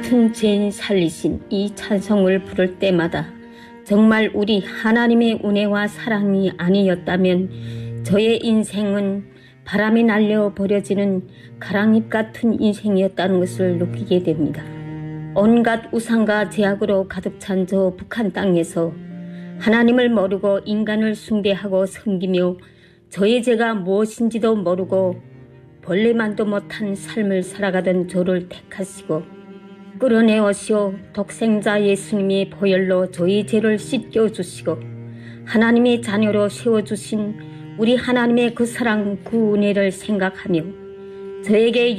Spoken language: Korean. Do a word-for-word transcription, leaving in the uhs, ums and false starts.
같은 죄인 살리신 이 찬송을 부를 때마다 정말 우리 하나님의 은혜와 사랑이 아니었다면 저의 인생은 바람에 날려 버려지는 가랑잎 같은 인생이었다는 것을 느끼게 됩니다. 온갖 우상과 제약으로 가득 찬 저 북한 땅에서 하나님을 모르고 인간을 숭배하고 섬기며 저의 죄가 무엇인지도 모르고 벌레만도 못한 삶을 살아가던 저를 택하시고 끌어내오시어 독생자 예수님의 보혈로 저의 죄를 씻겨주시고 하나님의 자녀로 세워주신 우리 하나님의 그 사랑, 그 은혜를 생각하며 저에게